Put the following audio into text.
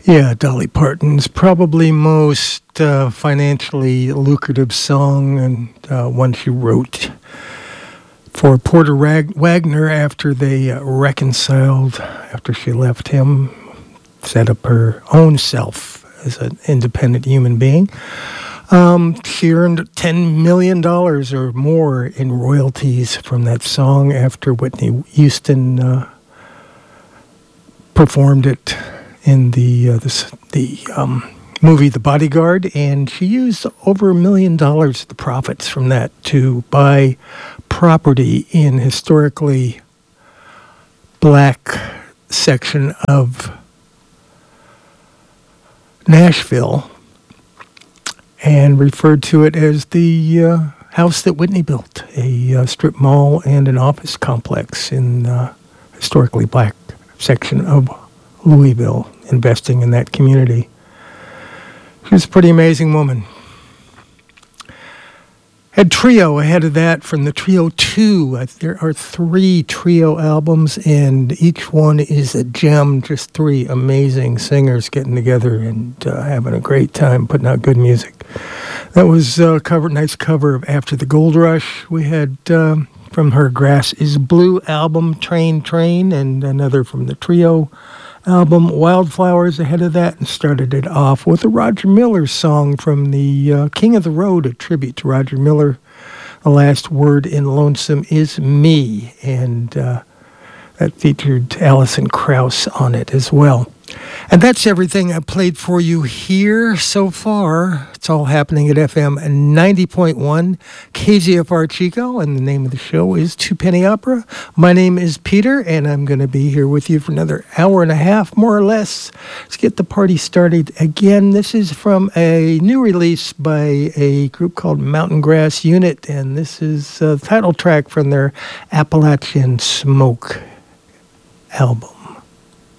Yeah, Dolly Parton's probably most financially lucrative song, and one she wrote for Porter Wagner after they reconciled, after she left him, set up her own self as an independent human being. She earned $10 million or more in royalties from that song after Whitney Houston performed it in the movie The Bodyguard, and she used over $1 million of the profits from that to buy property in historically black section of Nashville and referred to it as the house that Whitney built, a strip mall and an office complex in historically black section of Louisville, investing in that community. She was a pretty amazing woman. Had Trio ahead of that from the Trio 2. There are 3 Trio albums, and each one is a gem. Just 3 amazing singers getting together and having a great time, putting out good music. That was a nice cover of After the Gold Rush. We had from her Grass is Blue album, Train, and another from the Trio album, Wildflowers, ahead of that, and started it off with a Roger Miller song from the King of the Road, a tribute to Roger Miller. The last word in Lonesome is Me, and that featured Alison Krauss on it as well. And that's everything I played for you here so far. It's all happening at FM 90.1 KZFR Chico, and the name of the show is Two Penny Opera. My name is Peter, and I'm going to be here with you for another hour and a half, more or less. Let's get the party started again. This is from a new release by a group called Mountain Grass Unit, and this is the title track from their Appalachian Smoke album.